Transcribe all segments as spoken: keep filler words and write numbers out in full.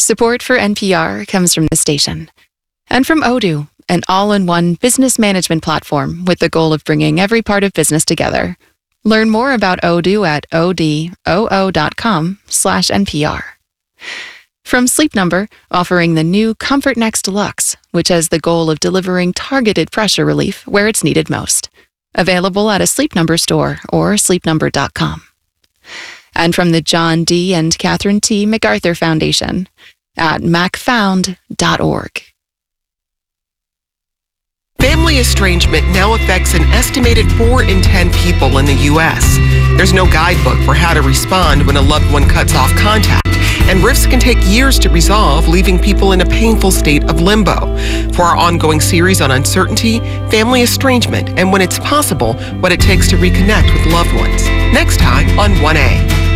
Support for N P R comes from the station. And from Odoo, an all-in-one business management platform with the goal of bringing every part of business together. Learn more about Odoo at odoo.com slash NPR. From Sleep Number, offering the new Comfort Next Deluxe, which has the goal of delivering targeted pressure relief where it's needed most. Available at a Sleep Number store or sleep number dot com. And from the John D. and Catherine T. MacArthur Foundation at mac found dot org. Family estrangement now affects an estimated four in ten people in the U S. There's no guidebook for how to respond when a loved one cuts off contact, and rifts can take years to resolve, leaving people in a painful state of limbo. For our ongoing series on uncertainty, family estrangement, and when it's possible, what it takes to reconnect with loved ones. Next time on one A.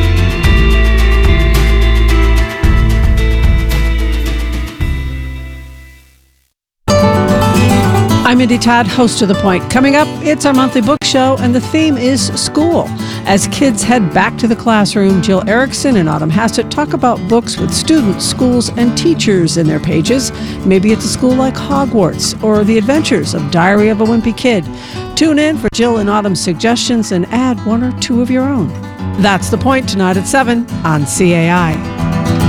I'm Mindy Todd, host of The Point. Coming up, it's our monthly book show, and the theme is school. As kids head back to the classroom, Jill Erickson and Autumn Hassett talk about books with students, schools, and teachers in their pages. Maybe it's a school like Hogwarts or The Adventures of Diary of a Wimpy Kid. Tune in for Jill and Autumn's suggestions and add one or two of your own. That's The Point tonight at seven on C A I.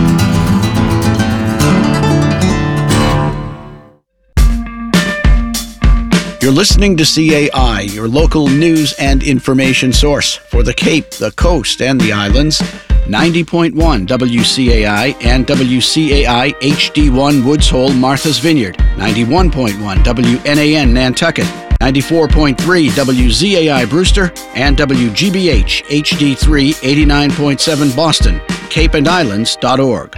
You're listening to C A I, your local news and information source for the Cape, the Coast, and the Islands. ninety point one W C A I and W C A I H D one Woods Hole, Martha's Vineyard. ninety-one point one W N A N Nantucket. ninety-four point three W Z A I Brewster and W G B H H D three eighty-nine point seven Boston. cape and islands dot org.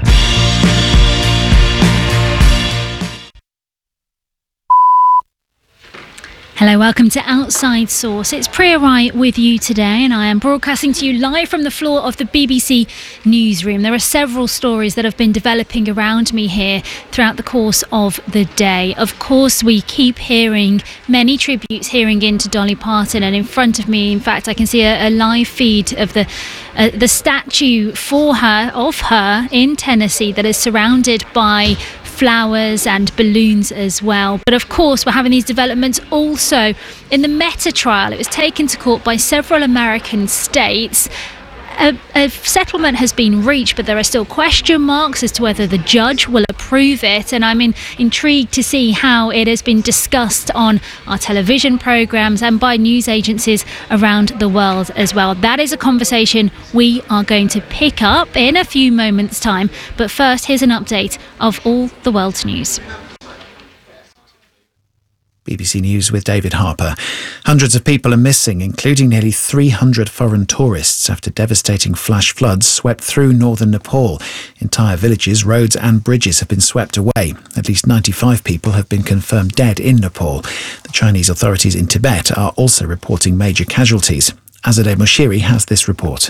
Hello, welcome to Outside Source. It's Priya Wright with you today, and I am broadcasting to you live from the floor of the B B C newsroom. There are several stories that have been developing around me here throughout the course of the day. Of course, we keep hearing many tributes hearing into Dolly Parton, and in front of me, in fact, I can see a, a live feed of the uh, the statue for her, of her, in Tennessee that is surrounded by flowers and balloons as well. But of course, we're having these developments also in the Meta trial. It was taken to court by several American states. A, a settlement has been reached, but there are still question marks as to whether the judge will approve it, and I'm in, intrigued to see how it has been discussed on our television programmes and by news agencies around the world as well. That is a conversation we are going to pick up in a few moments' time, but first, here's an update of all the world's news. B B C News with David Harper. Hundreds of people are missing, including nearly three hundred foreign tourists, after devastating flash floods swept through northern Nepal. Entire villages, roads and bridges have been swept away. At least ninety-five people have been confirmed dead in Nepal. The Chinese authorities in Tibet are also reporting major casualties. Azadeh Moshiri has this report.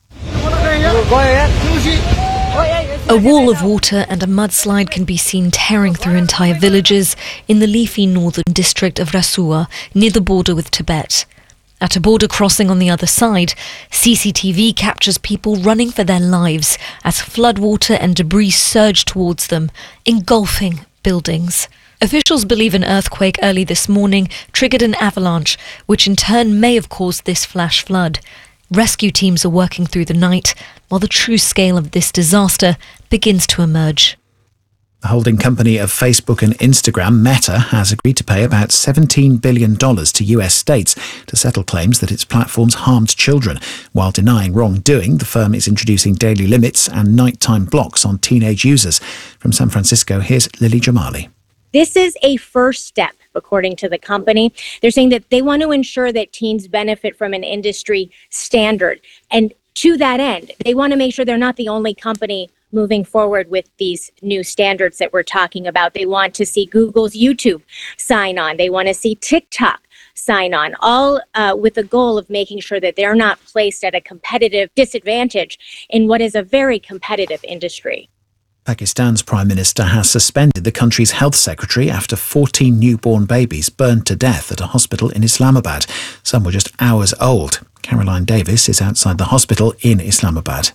A wall of water and a mudslide can be seen tearing through entire villages in the leafy northern district of Rasua, near the border with Tibet. At a border crossing on the other side, C C T V captures people running for their lives as floodwater and debris surge towards them, engulfing buildings. Officials believe an earthquake early this morning triggered an avalanche, which in turn may have caused this flash flood. Rescue teams are working through the night, while the true scale of this disaster begins to emerge. The holding company of Facebook and Instagram, Meta, has agreed to pay about seventeen billion dollars to U S states to settle claims that its platforms harmed children. While denying wrongdoing, the firm is introducing daily limits and nighttime blocks on teenage users. From San Francisco, here's Lily Jamali. This is a first step, according to the company. They're saying that they want to ensure that teens benefit from an industry standard. And to that end, they want to make sure they're not the only company moving forward with these new standards that we're talking about. They want to see Google's YouTube sign on. They want to see TikTok sign on, all uh, with the goal of making sure that they're not placed at a competitive disadvantage in what is a very competitive industry. Pakistan's Prime Minister has suspended the country's health secretary after fourteen newborn babies burned to death at a hospital in Islamabad. Some were just hours old. Caroline Davis is outside the hospital in Islamabad.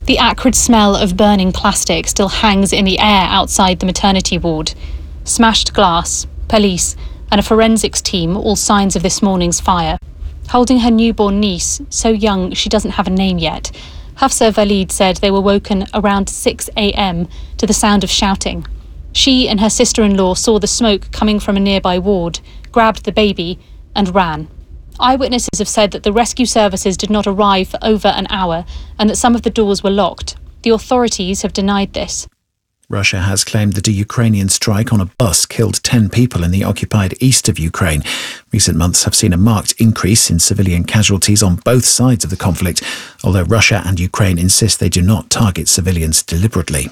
The acrid smell of burning plastic still hangs in the air outside the maternity ward. Smashed glass, police, and a forensics team, all signs of this morning's fire. Holding her newborn niece, so young she doesn't have a name yet, Hafsa Valid said they were woken around six a.m. to the sound of shouting. She and her sister-in-law saw the smoke coming from a nearby ward, grabbed the baby, and ran. Eyewitnesses have said that the rescue services did not arrive for over an hour and that some of the doors were locked. The authorities have denied this. Russia has claimed that a Ukrainian strike on a bus killed ten people in the occupied east of Ukraine. Recent months have seen a marked increase in civilian casualties on both sides of the conflict, although Russia and Ukraine insist they do not target civilians deliberately.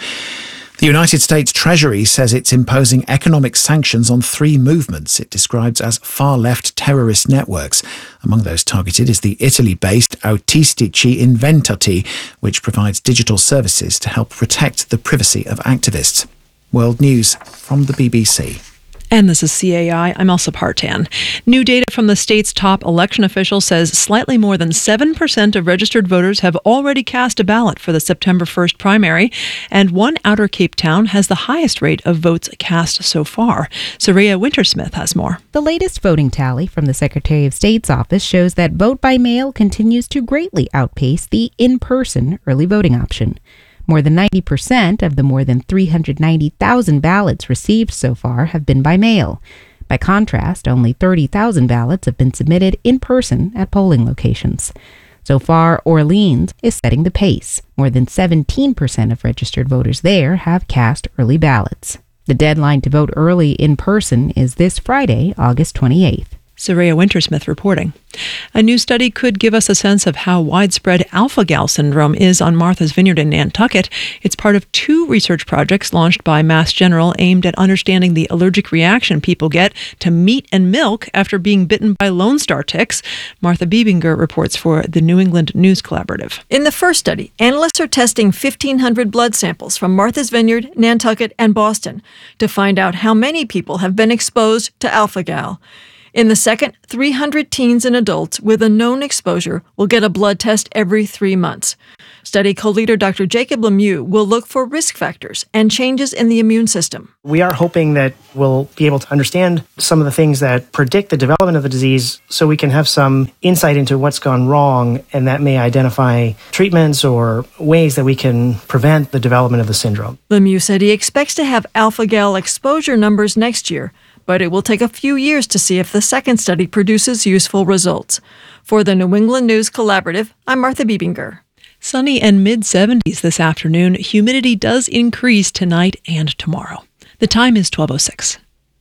The United States Treasury says it's imposing economic sanctions on three movements it describes as far-left terrorist networks. Among those targeted is the Italy-based Autistici Inventati, which provides digital services to help protect the privacy of activists. World News from the B B C. And this is C A I. I'm Elsa Partan. New data from the state's top election official says slightly more than seven percent of registered voters have already cast a ballot for the September first primary, and one Outer Cape town has the highest rate of votes cast so far. Saraya Wintersmith has more. The latest voting tally from the Secretary of State's office shows that vote by mail continues to greatly outpace the in-person early voting option. More than ninety percent of the more than three hundred ninety thousand ballots received so far have been by mail. By contrast, only thirty thousand ballots have been submitted in person at polling locations. So far, Orleans is setting the pace. More than seventeen percent of registered voters there have cast early ballots. The deadline to vote early in person is this Friday, August twenty-eighth. Saraya Wintersmith reporting. A new study could give us a sense of how widespread alpha-gal syndrome is on Martha's Vineyard in Nantucket. It's part of two research projects launched by Mass General aimed at understanding the allergic reaction people get to meat and milk after being bitten by Lone Star ticks. Martha Biebinger reports for the New England News Collaborative. In the first study, analysts are testing fifteen hundred blood samples from Martha's Vineyard, Nantucket, and Boston to find out how many people have been exposed to alpha-gal. In the second, three hundred teens and adults with a known exposure will get a blood test every three months. Study co-leader Doctor Jacob Lemieux will look for risk factors and changes in the immune system. We are hoping that we'll be able to understand some of the things that predict the development of the disease so we can have some insight into what's gone wrong, and that may identify treatments or ways that we can prevent the development of the syndrome. Lemieux said he expects to have alpha-gal exposure numbers next year, but it will take a few years to see if the second study produces useful results. For the New England News Collaborative, I'm Martha Biebinger. Sunny and mid-seventies this afternoon. Humidity does increase tonight and tomorrow. The time is twelve oh six.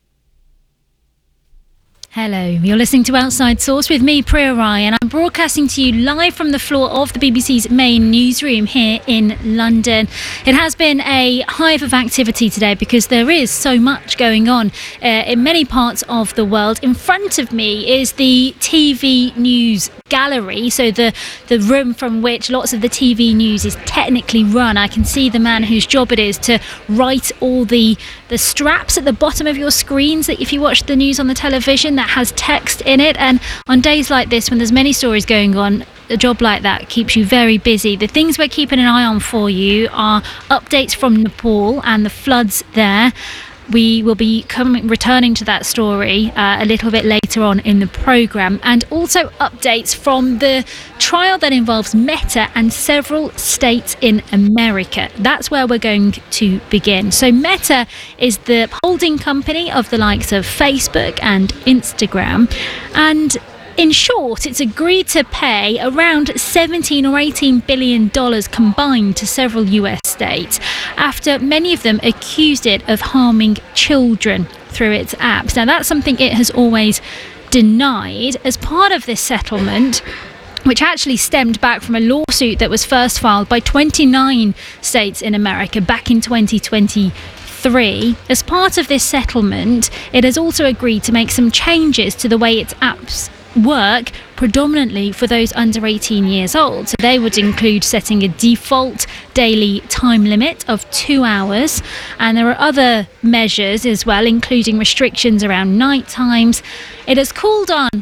Hello, you're listening to Outside Source with me, Priya Rai, and I'm broadcasting to you live from the floor of the B B C's main newsroom here in London. It has been a hive of activity today because there is so much going on uh, in many parts of the world. In front of me is the T V news gallery, so the, the room from which lots of the T V news is technically run. I can see the man whose job it is to write all the, the straps at the bottom of your screens that if you watch the news on the television that has text in it, and on days like this when there's many stories going on, a job like that keeps you very busy. The things we're keeping an eye on for you are updates from Nepal and the floods there. We will be coming, returning to that story uh, a little bit later on in the programme, and also updates from the trial that involves Meta and several states in America. That's where we're going to begin. So Meta is the holding company of the likes of Facebook and Instagram, and in short, it's agreed to pay around seventeen or eighteen billion dollars combined to several U S states after many of them accused it of harming children through its apps. Now, that's something it has always denied. As part of this settlement, which actually stemmed back from a lawsuit that was first filed by twenty-nine states in America back in twenty twenty-three. As part of this settlement, it has also agreed to make some changes to the way its apps work, predominantly for those under eighteen years old. So they would include setting a default daily time limit of two hours, and there are other measures as well, including restrictions around night times. It has called on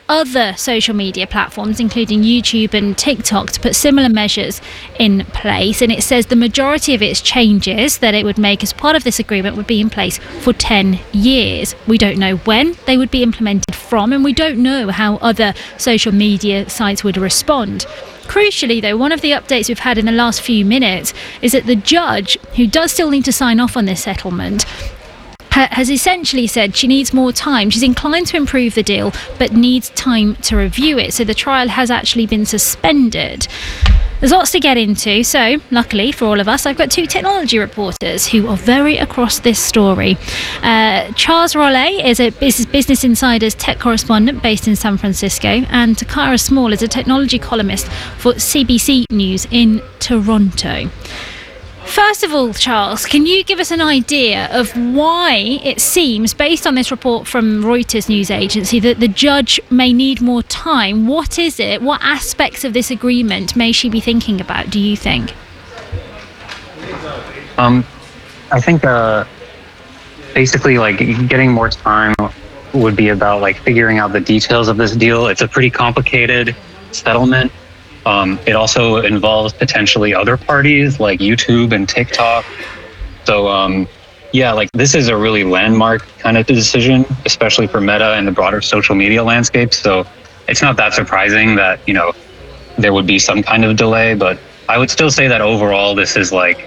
other social media platforms, including YouTube and TikTok, to put similar measures in place. And it says the majority of its changes that it would make as part of this agreement would be in place for ten years. We don't know when they would be implemented from, and we don't know how other social media sites would respond. Crucially, though, one of the updates we've had in the last few minutes is that the judge, who does still need to sign off on this settlement, ha- has essentially said she needs more time. She's inclined to improve the deal, but needs time to review it. So the trial has actually been suspended. There's lots to get into, so luckily for all of us, I've got two technology reporters who are very across this story. Uh, Charles Rollet is a Business Insider's tech correspondent based in San Francisco, and Takara Small is a technology columnist for C B C News in Toronto. First of all, Charles, can you give us an idea of why it seems, based on this report from Reuters news agency, that the judge may need more time? What is it? What aspects of this agreement may she be thinking about, do you think? Um, I think uh, basically like getting more time would be about like figuring out the details of this deal. It's a pretty complicated settlement. Um, it also involves potentially other parties like YouTube and TikTok. So, um, yeah, like this is a really landmark kind of decision, especially for Meta and the broader social media landscape. So it's not that surprising that, you know, there would be some kind of delay. But I would still say that overall, this is like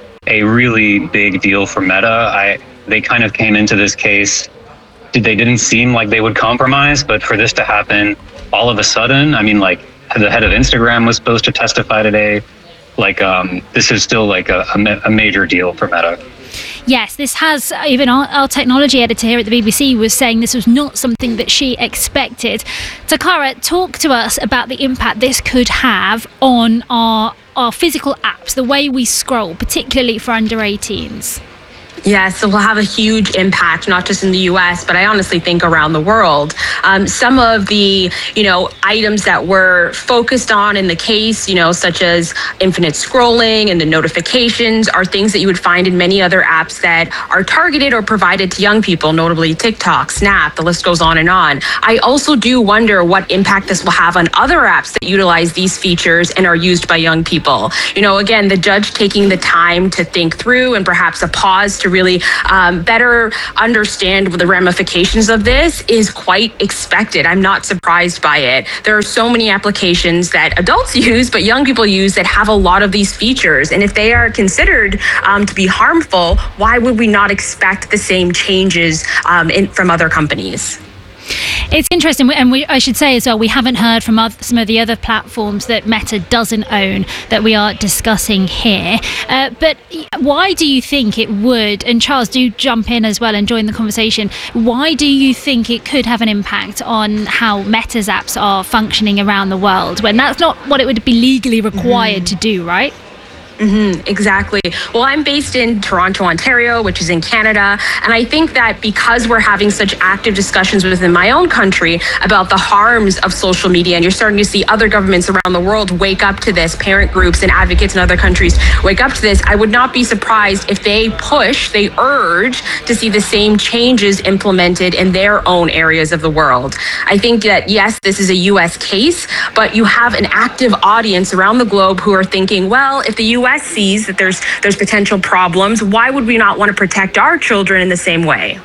a really big deal for Meta. I they kind of came into this case, they didn't seem like they would compromise, but for this to happen all of a sudden, I mean, like, the head of Instagram was supposed to testify today. Like, um, this is still like a, a, a major deal for Meta. Yes, this has, even our, our technology editor here at the B B C was saying this was not something that she expected. Takara, talk to us about the impact this could have on our, our physical apps, the way we scroll, particularly for under eighteens. Yes, it will have a huge impact, not just in the U S, but I honestly think around the world. Um, some of the, you know, items that were focused on in the case, you know, such as infinite scrolling and the notifications, are things that you would find in many other apps that are targeted or provided to young people, notably TikTok, Snap, the list goes on and on. I also do wonder what impact this will have on other apps that utilize these features and are used by young people. You know, again, the judge taking the time to think through and perhaps a pause to really um, better understand the ramifications of this is quite expected. I'm not surprised by it. There are so many applications that adults use, but young people use, that have a lot of these features. And if they are considered um, to be harmful, why would we not expect the same changes um, in, from other companies? It's interesting, and we, I should say as well, we haven't heard from other, some of the other platforms that Meta doesn't own that we are discussing here. Uh, but why do you think it would, and Charles, do jump in as well and join the conversation, why do you think it could have an impact on how Meta's apps are functioning around the world, when that's not what it would be legally required mm. to do, right? Mm-hmm, exactly. Well, I'm based in Toronto, Ontario, which is in Canada. And I think that because we're having such active discussions within my own country about the harms of social media, and you're starting to see other governments around the world wake up to this, parent groups and advocates in other countries wake up to this, I would not be surprised if they push, they urge to see the same changes implemented in their own areas of the world. I think that, yes, this is a U S case, but you have an active audience around the globe who are thinking, well, if the U S sees that there's there's potential problems, why would we not want to protect our children in the same way?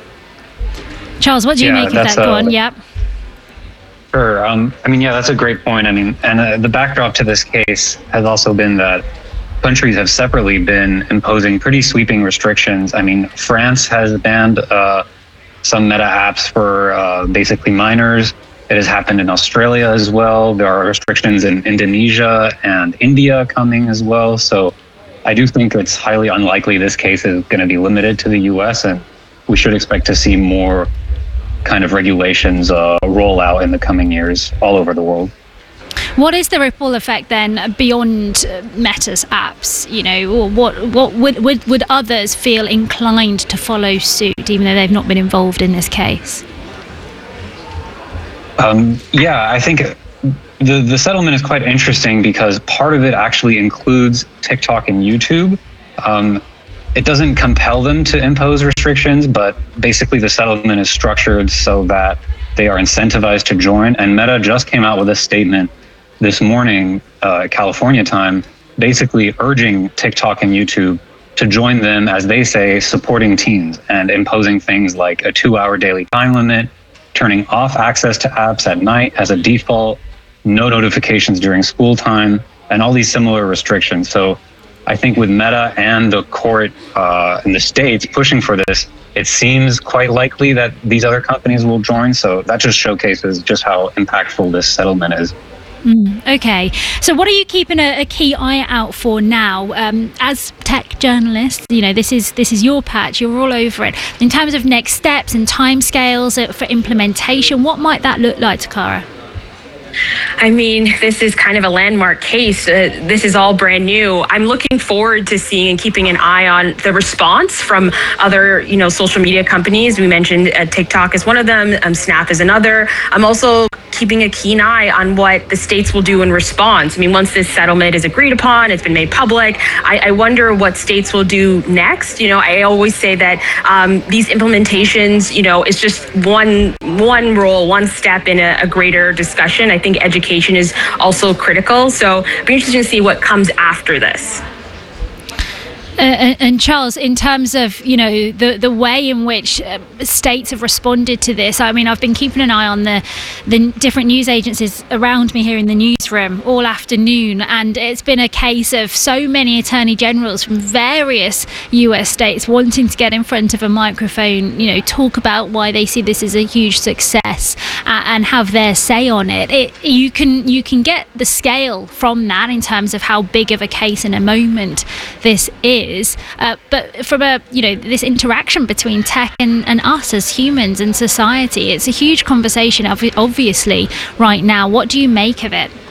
Charles, what do you yeah, make of that? Go on, yep. Sure. Um, I mean, yeah, that's a great point. I mean, and uh, the backdrop to this case has also been that countries have separately been imposing pretty sweeping restrictions. I mean, France has banned uh, some Meta apps for uh, basically minors. It has happened in Australia as well. There are restrictions in Indonesia and India coming as well. So I do think it's highly unlikely this case is going to be limited to the U S, and we should expect to see more kind of regulations uh, roll out in the coming years all over the world. What is the ripple effect then beyond Meta's apps? You know, or what what would, would would others feel inclined to follow suit, even though they've not been involved in this case? Um, yeah, I think the, the settlement is quite interesting because part of it actually includes TikTok and YouTube. Um, it doesn't compel them to impose restrictions, but basically the settlement is structured so that they are incentivized to join. And Meta just came out with a statement this morning, uh, California time, basically urging TikTok and YouTube to join them, as they say, supporting teens and imposing things like a two-hour daily time limit, turning off access to apps at night as a default, no notifications during school time, and all these similar restrictions. So I think with Meta and the court uh, in the states pushing for this, it seems quite likely that these other companies will join. So that just showcases just how impactful this settlement is. Mm, okay, so what are you keeping a, a key eye out for now? Um, as tech journalists, you know, this is this is your patch. You're all over it. In terms of next steps and timescales for implementation, what might that look like, Takara? I mean, this is kind of a landmark case. Uh, this is all brand new. I'm looking forward to seeing and keeping an eye on the response from other, you know, social media companies. We mentioned uh, TikTok is one of them. Um, Snap is another. I'm also keeping a keen eye on what the states will do in response. I mean, once this settlement is agreed upon, it's been made public, I, I wonder what states will do next. You know, I always say that um, these implementations, you know, is just one one role, one step in a, a greater discussion. I think education is also critical. So it'll be interesting to see what comes after this. Uh, and, and Charles, in terms of, you know, the the way in which uh, states have responded to this, I mean, I've been keeping an eye on the the different news agencies around me here in the newsroom all afternoon, and it's been a case of so many attorney generals from various U S states wanting to get in front of a microphone, you know, talk about why they see this as a huge success uh, and have their say on it. It you can you can get the scale from that in terms of how big of a case in a moment this is. Uh, but from a, you know, this interaction between tech and, and us as humans and society, it's a huge conversation, obviously, right now. What do you make of it?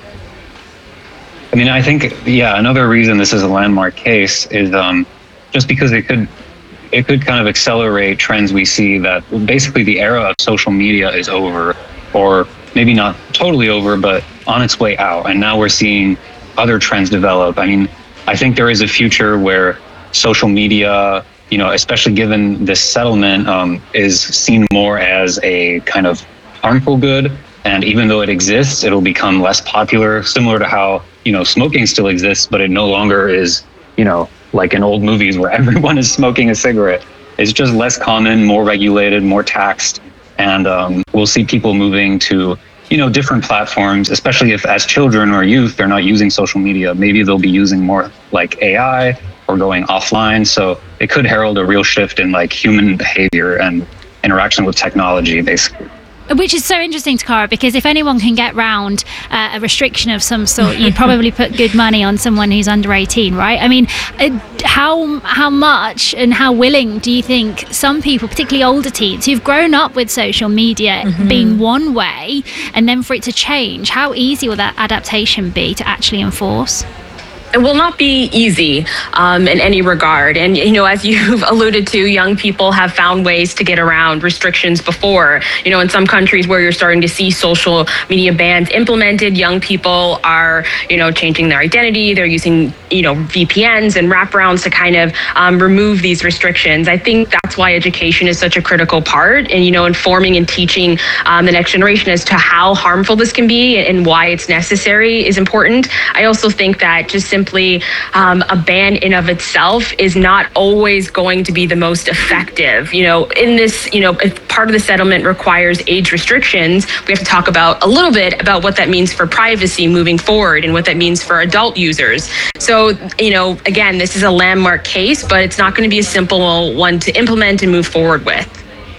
I mean, I think, yeah, another reason this is a landmark case is um, just because it could it could kind of accelerate trends we see that basically the era of social media is over, or maybe not totally over, but on its way out. And now we're seeing other trends develop. I mean, I think there is a future where social media, you know, especially given this settlement, um, is seen more as a kind of harmful good. And even though it exists, it'll become less popular, similar to how, you know, smoking still exists, but it no longer is, you know, like in old movies where everyone is smoking a cigarette. It's just less common, more regulated, more taxed. And um, we'll see people moving to, you know, different platforms, especially if as children or youth, they're not using social media. Maybe they'll be using more like A I or going offline. So it could herald a real shift in like human behavior and interaction with technology, basically. Which is so interesting, Takara, because if anyone can get round uh, a restriction of some sort, you'd probably put good money on someone who's under eighteen, right? I mean, uh, how how much and how willing do you think some people, particularly older teens, who've grown up with social media mm-hmm. being one way, and then for it to change, how easy will that adaptation be to actually enforce? It will not be easy um, in any regard. And, you know, as you've alluded to, young people have found ways to get around restrictions before. You know, in some countries where you're starting to see social media bans implemented, young people are, you know, changing their identity. They're using, you know, V P Ns and wraparounds to kind of um, remove these restrictions. I think that's why education is such a critical part, and, you know, informing and teaching um, the next generation as to how harmful this can be and why it's necessary is important. I also think that just simply um, a ban in of itself is not always going to be the most effective. You know, in this, you know, if part of the settlement requires age restrictions, we have to talk about a little bit about what that means for privacy moving forward and what that means for adult users. So, you know, again, this is a landmark case, but it's not going to be a simple one to implement and move forward with.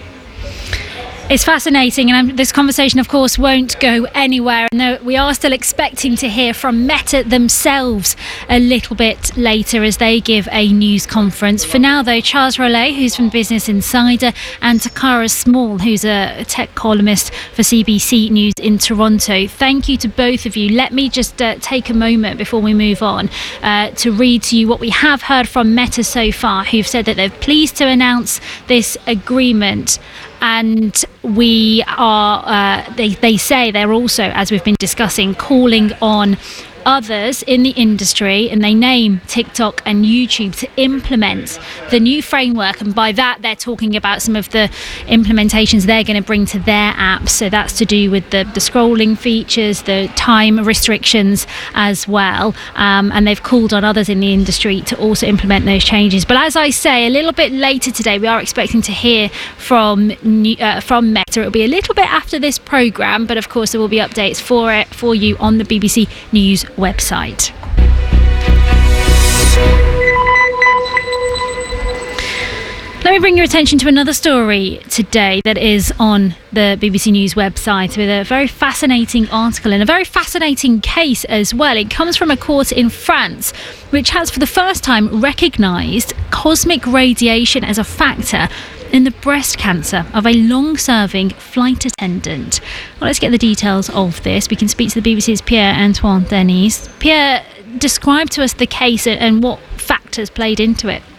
It's fascinating, and I'm, this conversation, of course, won't go anywhere. And we are still expecting to hear from Meta themselves a little bit later as they give a news conference. For now, though, Charles Rollet, who's from Business Insider, and Takara Small, who's a tech columnist for C B C News in Toronto. Thank you to both of you. Let me just uh, take a moment before we move on uh, to read to you what we have heard from Meta so far, who've said that they're pleased to announce this agreement. And we are, uh, they, they say they're also, as we've been discussing, calling on others in the industry, and they name TikTok and YouTube, to implement the new framework. And by that, they're talking about some of the implementations they're going to bring to their apps. So that's to do with the, the scrolling features, the time restrictions as well. Um, and they've called on others in the industry to also implement those changes. But as I say, a little bit later today, we are expecting to hear from uh, from Meta. It'll be a little bit after this programme, but of course there will be updates for it for you on the B B C News website. Let me bring your attention to another story today that is on the B B C News website, with a very fascinating article and a very fascinating case as well. It comes from a court in France, which has for the first time recognised cosmic radiation as a factor in the breast cancer of a long-serving flight attendant. Well, let's get the details of this. We can speak to the B B C's Pierre-Antoine Denis. Pierre, describe to us the case and what factors played into it.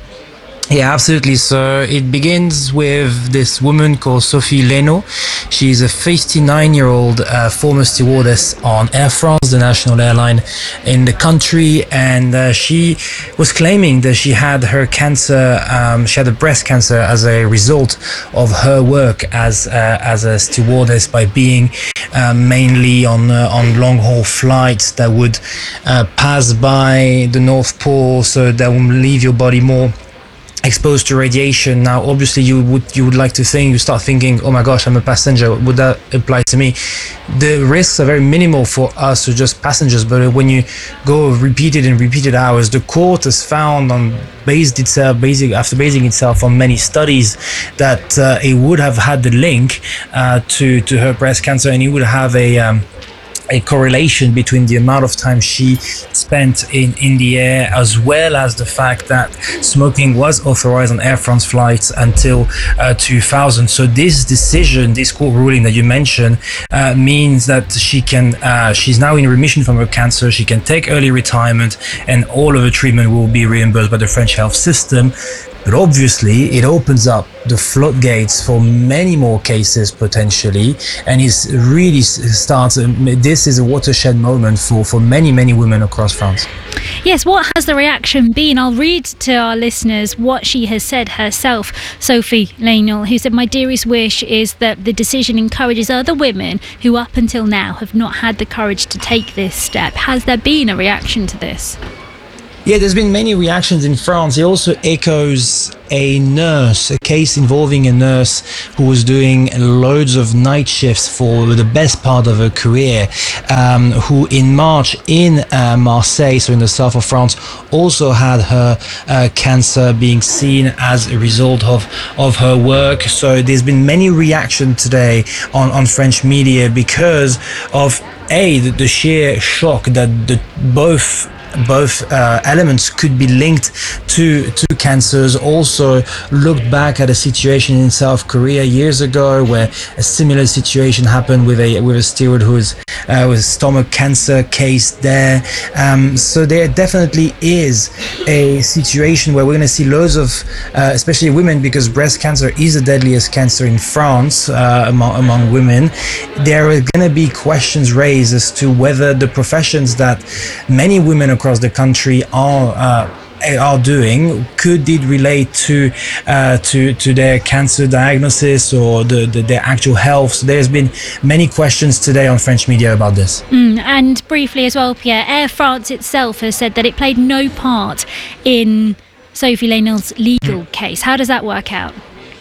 Yeah, absolutely. So it begins with this woman called Sophie Leno. She's a fifty-nine-year-old uh, former stewardess on Air France, the national airline in the country, and uh, she was claiming that she had her cancer, um, she had a breast cancer as a result of her work as uh, as a stewardess, by being uh, mainly on uh, on long-haul flights that would uh, pass by the North Pole, so that will leave your body more exposed to radiation. Now, obviously, you would you would like to think, you start thinking, oh my gosh, I'm a passenger, would that apply to me? The risks are very minimal for us, or just passengers, but when you go repeated and repeated hours, the court has found, on based itself, basic after basing itself on many studies, that uh, it would have had the link uh, to to her breast cancer, and it would have a um, a correlation between the amount of time she spent in, in the air, as well as the fact that smoking was authorized on Air France flights until uh, two thousand. So this decision, this court ruling that you mentioned, uh, means that she can, uh, she's now in remission from her cancer, she can take early retirement, and all of her treatment will be reimbursed by the French health system. But obviously, it opens up the floodgates for many more cases potentially, and it really starts. This is a watershed moment for, for many, many women across France. Yes, what has the reaction been? I'll read to our listeners what she has said herself, Sophie Leno, who said, "My dearest wish is that the decision encourages other women who up until now have not had the courage to take this step." Has there been a reaction to this? Yeah, there's been many reactions in France. It also echoes a nurse, a case involving a nurse who was doing loads of night shifts for the best part of her career, um, who in March in uh, Marseille, so in the south of France, also had her uh, cancer being seen as a result of, of her work. So there's been many reactions today on, on French media because of, A, the, the sheer shock that the, both both uh, elements could be linked to to cancers. Also looked back at a situation in South Korea years ago where a similar situation happened with a with a steward who's uh, with stomach cancer case there. Um, so there definitely is a situation where we're going to see loads of, uh, especially women, because breast cancer is the deadliest cancer in France uh, among, among women. There are going to be questions raised as to whether the professions that many women across the country are uh, are doing, could it relate to uh, to to their cancer diagnosis or the, the their actual health. So there's been many questions today on French media about this. Mm, and briefly as well, Pierre, Air France itself has said that it played no part in Sophie Leno's legal case. How does that work out?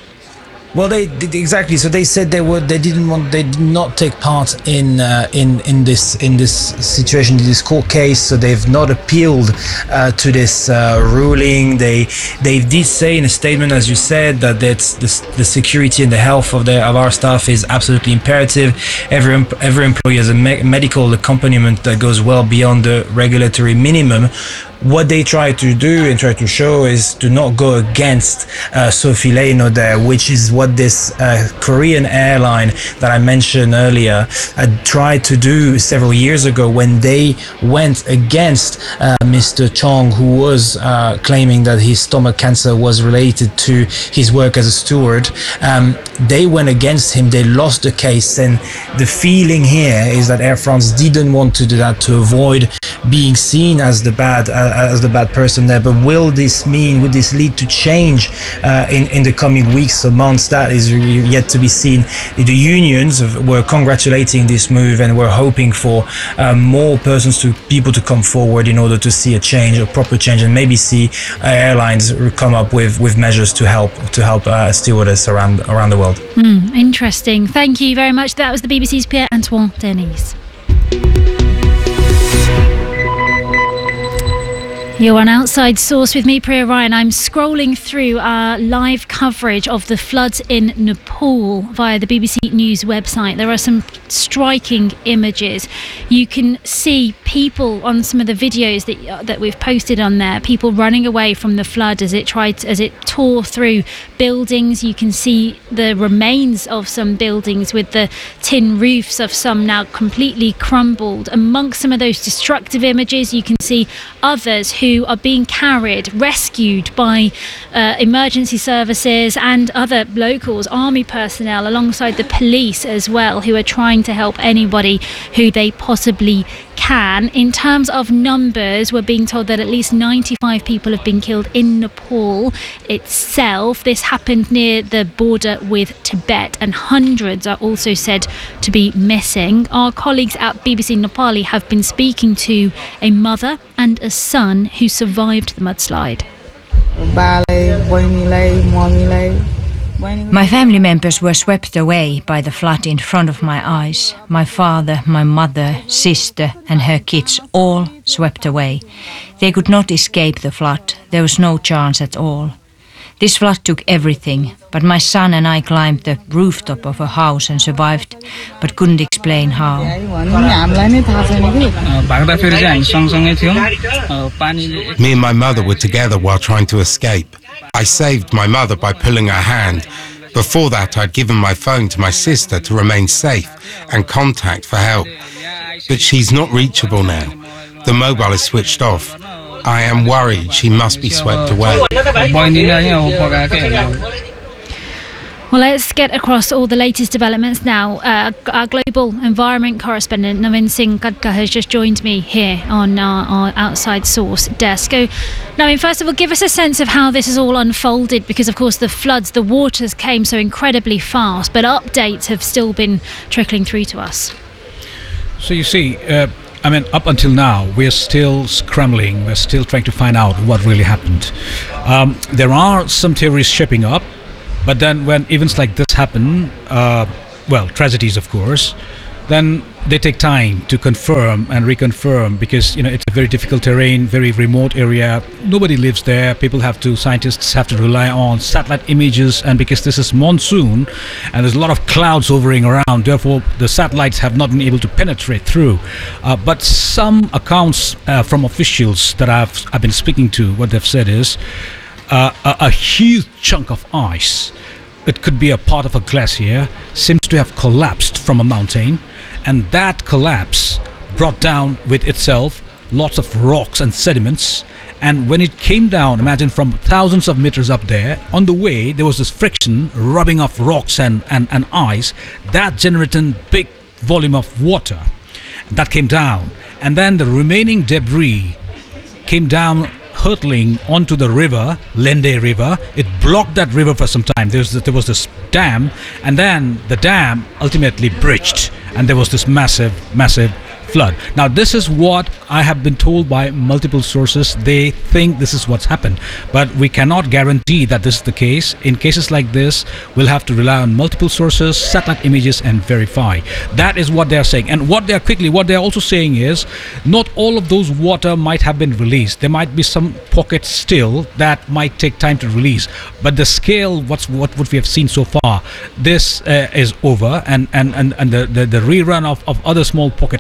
Well, they did exactly. So they said they would. They didn't want. They did not take part in uh, in in this in this situation, in this court case. So they've not appealed uh, to this uh, ruling. They they did say in a statement, as you said, that that's the, the security and the health of the of our staff is absolutely imperative. Every every employee has a me- medical accompaniment that goes well beyond the regulatory minimum. what they try to do and try to show is to not go against uh, Sophie Leno there, which is what this uh, Korean airline that I mentioned earlier uh, tried to do several years ago when they went against uh, Mister Chong, who was uh, claiming that his stomach cancer was related to his work as a steward. Um, they went against him, they lost the case, and the feeling here is that Air France didn't want to do that to avoid being seen as the bad uh, as the bad person there. But will this mean, would this lead to change uh, in, in the coming weeks or months? That is really yet to be seen. The unions were congratulating this move and were hoping for uh, more persons to people to come forward in order to see a change, a proper change, and maybe see uh, airlines come up with, with measures to help to help uh, stewardess around around the world. Mm, interesting. Thank you very much. That was the B B C's Pierre-Antoine Denis. You're on Outside Source with me, Priya Ryan. I'm scrolling through our live coverage of the floods in Nepal via the B B C News website. There are some striking images. You can see people on some of the videos that uh, that we've posted on there, people running away from the flood as it tried to, as it tore through buildings. You can see the remains of some buildings with the tin roofs of some now completely crumbled. Amongst some of those destructive images, you can see others who who are being carried, rescued by uh, emergency services and other locals, army personnel, alongside the police as well, who are trying to help anybody who they possibly can. In terms of numbers, we're being told that at least ninety-five people have been killed in Nepal itself. This happened near the border with Tibet, and hundreds are also said to be missing. Our colleagues at B B C Nepali have been speaking to a mother and a son who survived the mudslide. My family members were swept away by the flood in front of my eyes. My father, my mother, sister and her kids, all swept away. They could not escape the flood. There was no chance at all. This flood took everything, but my son and I climbed the rooftop of a house and survived, but couldn't explain how. Me and my mother were together while trying to escape. I saved my mother by pulling her hand. Before that, I'd given my phone to my sister to remain safe and contact for help. But she's not reachable now. The mobile is switched off. I am worried she must be swept away. Well, let's get across all the latest developments now. Uh, our global environment correspondent, Navin Singh Gadka, has just joined me here on our, our Outside Source desk. So, Navin, first of all, give us a sense of how this has all unfolded, because, of course, the floods, the waters came so incredibly fast, but updates have still been trickling through to us. So, you see, uh, I mean, up until now, we're still scrambling. We're still trying to find out what really happened. Um, there are some theories shaping up. But then when events like this happen, uh, well, tragedies, of course, then they take time to confirm and reconfirm, because, you know, it's a very difficult terrain, very remote area. Nobody lives there. People have to, scientists have to rely on satellite images. And because this is monsoon and there's a lot of clouds hovering around, therefore the satellites have not been able to penetrate through. Uh, but some accounts uh, from officials that I've, I've been speaking to, what they've said is, Uh, a, a huge chunk of ice, it could be a part of a glacier, seems to have collapsed from a mountain, and that collapse brought down with itself lots of rocks and sediments. And when it came down, imagine from thousands of meters up there, on the way there was this friction rubbing off rocks and, and, and ice that generated a big volume of water that came down, and then the remaining debris came down hurtling onto the river, Lende River. It blocked that river for some time. There was, there was this dam, and then the dam ultimately breached, and there was this massive, massive flood. Now, this is what I have been told by multiple sources. They think this is what's happened, but we cannot guarantee that this is the case. In cases like this, we'll have to rely on multiple sources, satellite images, and verify. That is what they are saying. And what they are quickly, what they are also saying is, not all of those water might have been released. There might be some pockets still that might take time to release. But the scale, what's what, what we have seen so far, this uh, is over, and, and, and, and the, the, the rerun of, of other small pockets might not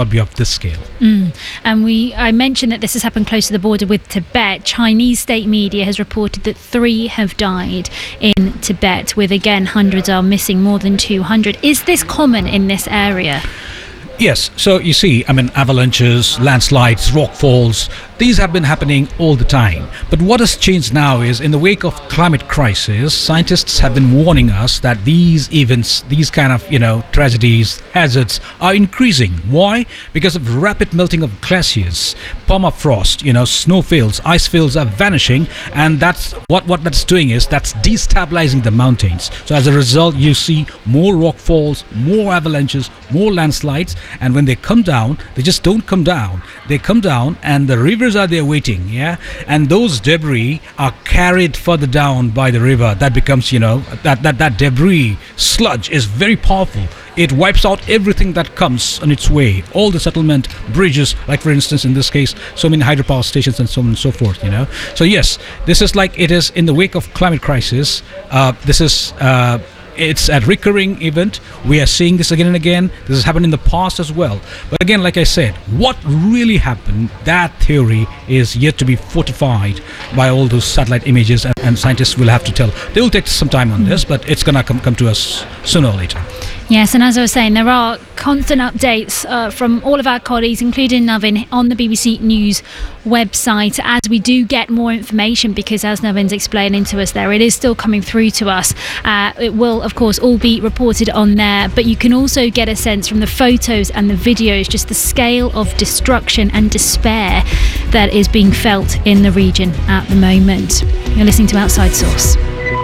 not be of this scale. Mm. And we, I mentioned that this has happened close to the border with Tibet. Chinese state media has reported that three have died in Tibet, with again hundreds are missing, more than two hundred. Is this common in this area? Yes, so you see, I mean, avalanches, landslides, rock falls, these have been happening all the time. But what has changed now is, in the wake of climate crisis, scientists have been warning us that these events, these kind of, you know, tragedies, hazards are increasing. Why? Because of rapid melting of glaciers, permafrost, you know, snowfields, ice fields are vanishing, and that's what, what that's doing is that's destabilizing the mountains. So as a result, you see more rock falls, more avalanches, more landslides, and when they come down, they just don't come down. They come down and the rivers are there waiting, yeah? And those debris are carried further down by the river. That becomes, you know, that, that, that debris, sludge is very powerful. It wipes out everything that comes on its way. All the settlement, bridges, like for instance in this case, so many hydropower stations and so on and so forth, you know? So yes, this is like it is in the wake of climate crisis. Uh, this is... Uh, It's a recurring event. We are seeing this again and again. This has happened in the past as well. But again, like I said, what really happened, that theory is yet to be fortified by all those satellite images, and, and scientists will have to tell. They will take some time on this, but it's going to come, come to us sooner or later. Yes, and as I was saying, there are constant updates uh, from all of our colleagues, including Navin, on the B B C News website as we do get more information, because as Navin's explaining to us there, it is still coming through to us. Uh, it will, of course, all be reported on there, but you can also get a sense from the photos and the videos, just the scale of destruction and despair that is being felt in the region at the moment. You're listening to Outside Source.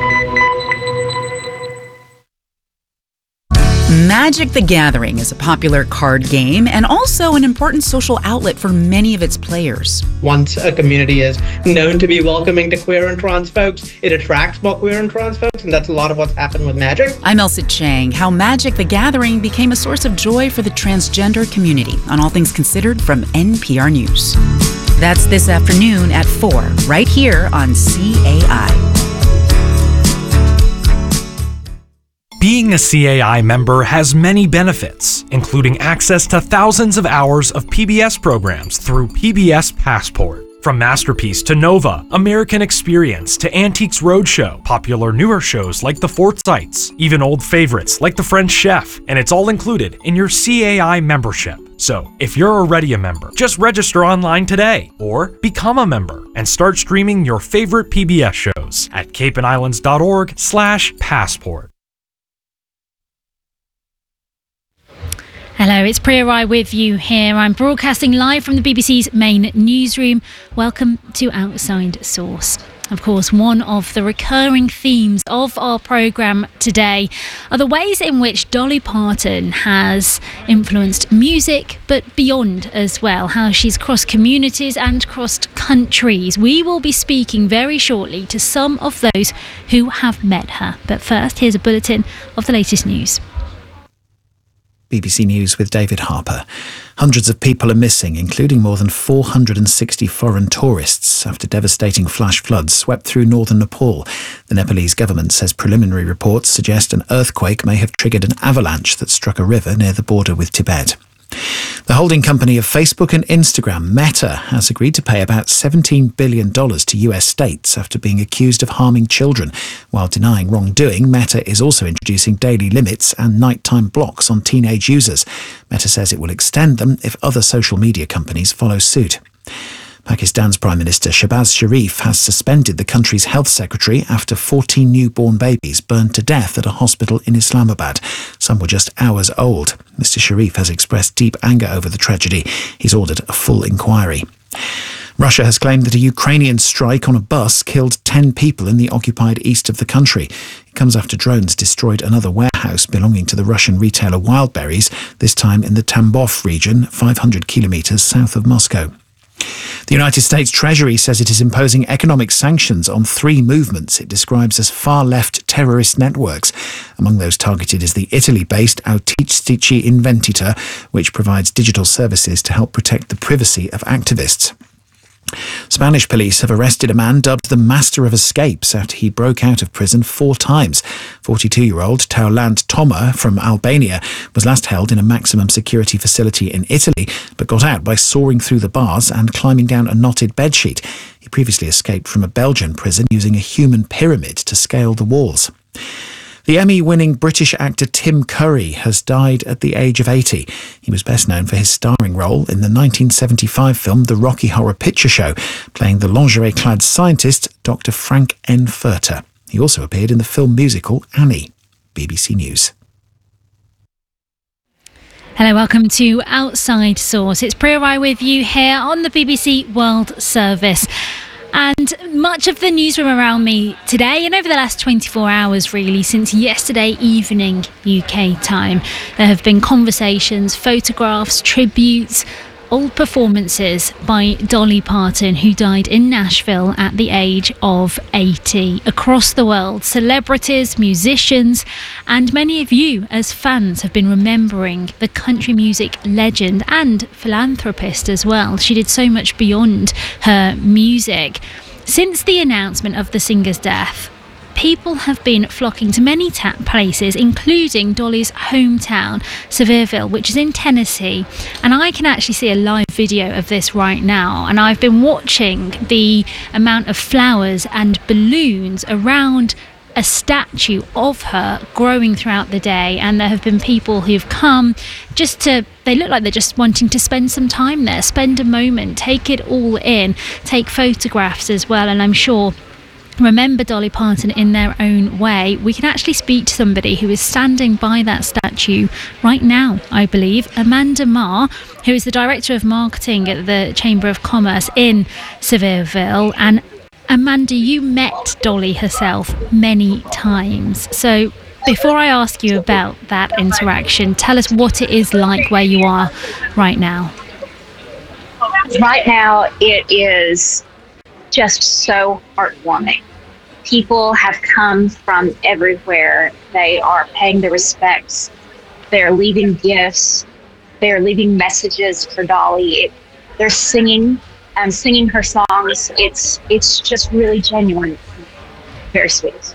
Magic the Gathering is a popular card game and also an important social outlet for many of its players. Once a community is known to be welcoming to queer and trans folks, it attracts more queer and trans folks, and that's a lot of what's happened with Magic. I'm Elsa Chang. How Magic the Gathering became a source of joy for the transgender community on All Things Considered from N P R News. That's this afternoon at four, right here on C A I. Being a C A I member has many benefits, including access to thousands of hours of P B S programs through P B S Passport. From Masterpiece to Nova, American Experience to Antiques Roadshow, popular newer shows like The Forsytes, even old favorites like The French Chef, and it's all included in your C A I membership. So, if you're already a member, just register online today, or become a member and start streaming your favorite P B S shows at cape and islands dot org slash passport. Hello, it's Priya Rai with you here. I'm broadcasting live from the B B C's main newsroom. Welcome to Outside Source. Of course, one of the recurring themes of our programme today are the ways in which Dolly Parton has influenced music, but beyond as well, how she's crossed communities and crossed countries. We will be speaking very shortly to some of those who have met her. But first, here's a bulletin of the latest news. B B C News with David Harper. Hundreds of people are missing, including more than four hundred sixty foreign tourists, after devastating flash floods swept through northern Nepal. The Nepalese government says preliminary reports suggest an earthquake may have triggered an avalanche that struck a river near the border with Tibet. The holding company of Facebook and Instagram, Meta, has agreed to pay about seventeen billion dollars to U S states after being accused of harming children. While denying wrongdoing, Meta is also introducing daily limits and nighttime blocks on teenage users. Meta says it will extend them if other social media companies follow suit. Pakistan's Prime Minister Shehbaz Sharif has suspended the country's health secretary after fourteen newborn babies burned to death at a hospital in Islamabad. Some were just hours old. Mister Sharif has expressed deep anger over the tragedy. He's ordered a full inquiry. Russia has claimed that a Ukrainian strike on a bus killed ten people in the occupied east of the country. It comes after drones destroyed another warehouse belonging to the Russian retailer Wildberries, this time in the Tambov region, five hundred kilometres south of Moscow. The United States Treasury says it is imposing economic sanctions on three movements it describes as far-left terrorist networks. Among those targeted is the Italy-based Autistici Inventita, which provides digital services to help protect the privacy of activists. Spanish police have arrested a man dubbed the Master of Escapes after he broke out of prison four times. forty-two-year-old Taulant Toma from Albania was last held in a maximum security facility in Italy, but got out by soaring through the bars and climbing down a knotted bedsheet. He previously escaped from a Belgian prison using a human pyramid to scale the walls. The Emmy-winning British actor Tim Curry has died at the age of eighty. He was best known for his starring role in the nineteen seventy-five film The Rocky Horror Picture Show, playing the lingerie-clad scientist Doctor Frank N. Furter. He also appeared in the film musical Annie. B B C News. Hello, welcome to Outside Source. It's Priya Rai with you here on the B B C World Service. And much of the newsroom around me today and over the last twenty-four hours, really, since yesterday evening U K time, there have been conversations, photographs, tributes, old performances by Dolly Parton, who died in Nashville at the age of eighty. Across the world, celebrities, musicians, and many of you as fans have been remembering the country music legend and philanthropist as well. She did so much beyond her music. Since the announcement of the singer's death, people have been flocking to many ta- places, including Dolly's hometown, Sevierville, which is in Tennessee. And I can actually see a live video of this right now. And I've been watching the amount of flowers and balloons around a statue of her growing throughout the day. And there have been people who've come just to, they look like they're just wanting to spend some time there, spend a moment, take it all in, take photographs as well. And I'm sure remember Dolly Parton in their own way. We can actually speak to somebody who is standing by that statue right now, I believe. Amanda Marr, who is the Director of Marketing at the Chamber of Commerce in Sevierville. And Amanda, you met Dolly herself many times. So before I ask you about that interaction, tell us what it is like where you are right now. Right now, it is just so heartwarming. People have come from everywhere. They are paying their respects. They're leaving gifts. They're leaving messages for Dolly. It, they're singing and singing her songs. It's it's just really genuine, very sweet.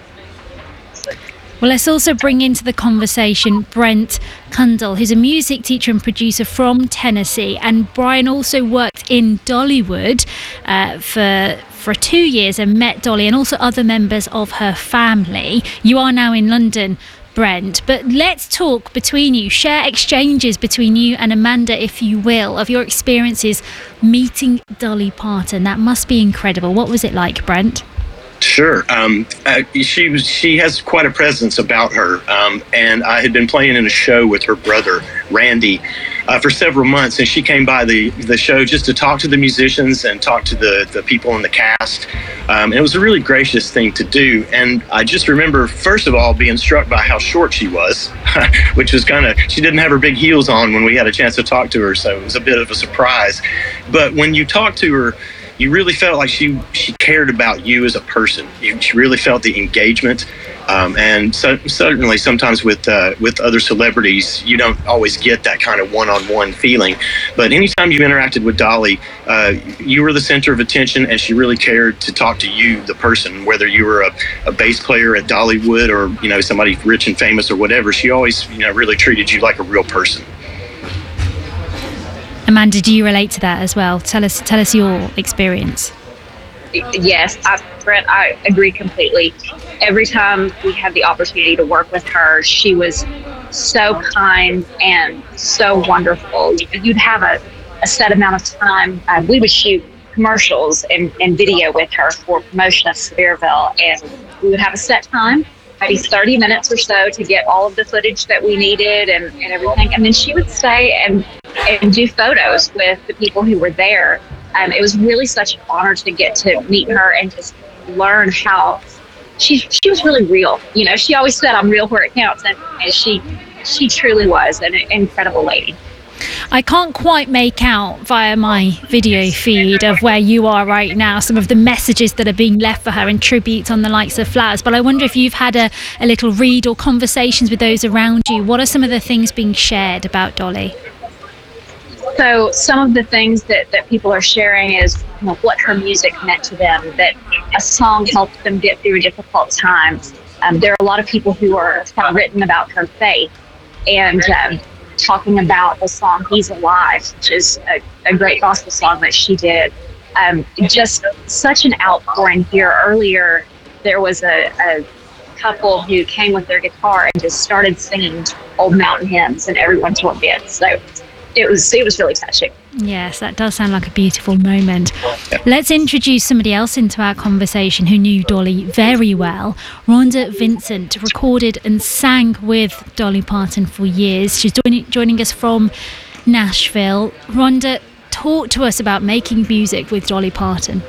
Well, let's also bring into the conversation Brent Kundal, who's a music teacher and producer from Tennessee. And Brian also worked in Dollywood uh, for for two years and met Dolly and also other members of her family. You are now in London, Brent, but let's talk between you, share exchanges between you and Amanda, if you will, of your experiences meeting Dolly Parton. That must be incredible. What was it like, Brent? Sure. Um, uh, she was. She has quite a presence about her, um, and I had been playing in a show with her brother, Randy, uh, for several months, and she came by the, the show just to talk to the musicians and talk to the, the people in the cast. Um, and it was a really gracious thing to do, and I just remember, first of all, being struck by how short she was, which was kind of, she didn't have her big heels on when we had a chance to talk to her, so it was a bit of a surprise. But when you talk to her, you really felt like she she cared about you as a person. You, she really felt the engagement, um, and so, certainly sometimes with uh, with other celebrities, you don't always get that kind of one-on-one feeling. But anytime you interacted with Dolly, uh, you were the center of attention, and she really cared to talk to you, the person, whether you were a, a bass player at Dollywood or you know somebody rich and famous or whatever. She always you know really treated you like a real person. Amanda, do you relate to that as well? Tell us, tell us your experience. Yes, I, Brent, I agree completely. Every time we had the opportunity to work with her, she was so kind and so wonderful. You'd have a, a set amount of time. Uh, we would shoot commercials and, and video with her for promotion of Sevierville, and we would have a set time, maybe thirty minutes or so, to get all of the footage that we needed and, and everything. And then she would stay and, and do photos with the people who were there. Um, it was really such an honor to get to meet her and just learn how she she was really real. You know, she always said, "I'm real where it counts," and, and she she truly was an incredible lady. I can't quite make out via my video feed of where you are right now some of the messages that are being left for her in tribute on the likes of flowers, but I wonder if you've had a, a little read or conversations with those around you. What are some of the things being shared about Dolly? So some of the things that, that people are sharing is, you know, what her music meant to them, that a song helped them get through difficult times. Um, there are a lot of people who are have written about her faith and um, talking about the song He's Alive, which is a, a great gospel song that she did. Um, just such an outpouring here. Earlier, there was a, a couple who came with their guitar and just started singing old mountain hymns, and everyone joined in. So it was it was really touching. Yes, that does sound like a beautiful moment. Let's introduce somebody else into our conversation who knew Dolly very well. Rhonda Vincent recorded and sang with Dolly Parton for years. She's joining, joining us from Nashville. Rhonda, talk to us about making music with Dolly Parton.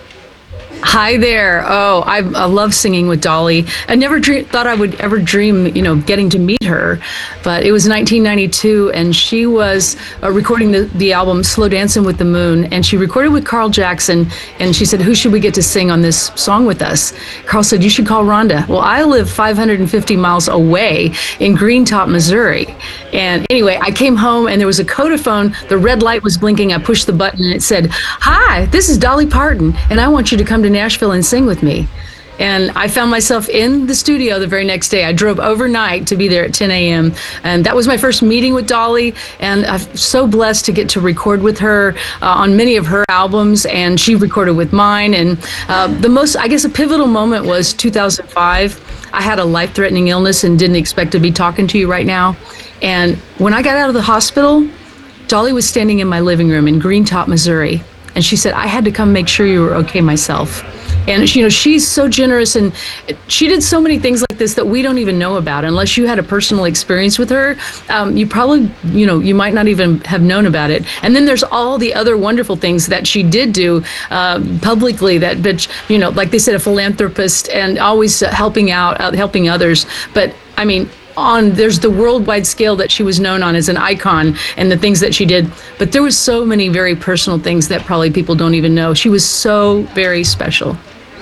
Hi there. Oh, I, I love singing with Dolly. I never dream, thought I would ever dream, you know, getting to meet her, but it was nineteen ninety-two, and she was uh, recording the, the album Slow Dancing with the Moon, and she recorded with Carl Jackson, and she said, who should we get to sing on this song with us? Carl said, you should call Rhonda. Well, I live five hundred fifty miles away in Green Top, Missouri, and anyway, I came home, and there was a Codaphone. The red light was blinking. I pushed the button, and it said, hi, this is Dolly Parton, and I want you to come to Nashville and sing with me. And I found myself in the studio the very next day. I drove overnight to be there at ten a.m. And that was my first meeting with Dolly. And I'm so blessed to get to record with her uh, on many of her albums. And she recorded with mine. And uh, the most, I guess, a pivotal moment was two thousand five. I had a life-threatening illness and didn't expect to be talking to you right now. And when I got out of the hospital, Dolly was standing in my living room in Green Top, Missouri. And she said, I had to come make sure you were okay myself. And, you know, she's so generous, and she did so many things like this that we don't even know about. Unless you had a personal experience with her, um, you probably, you know, you might not even have known about it. And then there's all the other wonderful things that she did do uh, publicly that, that, you know, like they said, a philanthropist and always uh, helping out, uh, helping others. But, I mean, on there's the worldwide scale that she was known on as an icon and the things that she did, but there was so many very personal things that probably people don't even know. She was so very special.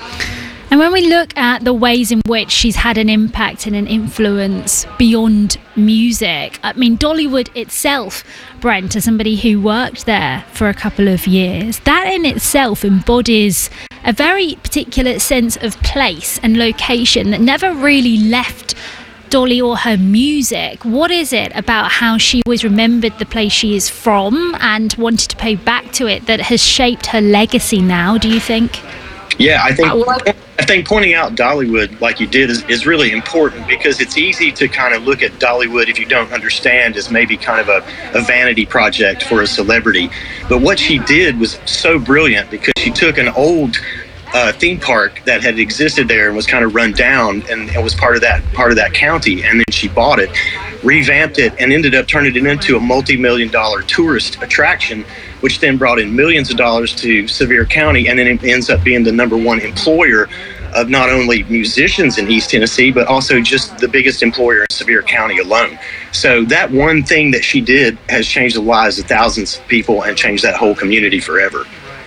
And when we look at the ways in which she's had an impact and an influence beyond music, I mean, Dollywood itself, Brent, as somebody who worked there for a couple of years, that in itself embodies a very particular sense of place and location that never really left Dolly or her music. What is it about how she always remembered the place she is from and wanted to pay back to it that has shaped her legacy now, do you think? Yeah, I think I think pointing out Dollywood like you did is, is really important, because it's easy to kind of look at Dollywood, if you don't understand, as maybe kind of a, a vanity project for a celebrity. But what she did was so brilliant, because she took an old Uh, theme park that had existed there and was kind of run down, and it was part of that part of that county, and then she bought it, revamped it, and ended up turning it into a multi-million dollar tourist attraction, which then brought in millions of dollars to Sevier County, and then it ends up being the number one employer of not only musicians in East Tennessee, but also just the biggest employer in Sevier County alone. So that one thing that she did has changed the lives of thousands of people and changed that whole community forever.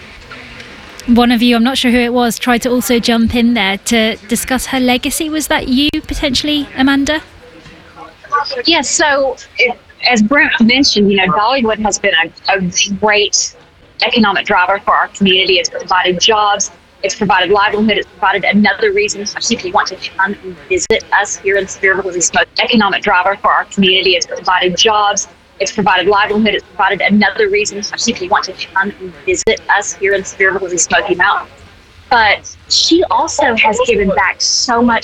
One of you, I'm not sure who it was, tried to also jump in there to discuss her legacy. Was that you, potentially, Amanda? Yes, so it, as Brent mentioned, you know, Dollywood has been a, a great economic driver for our community. It's provided jobs, it's provided livelihood, it's provided another reason for people want to come and visit us here in Sevierville because it's an economic driver for our community. It's provided jobs, it's provided livelihood, it's provided another reason for people want to come and visit us here in Sevierville because of Smoky Mountains. But she also has given back so much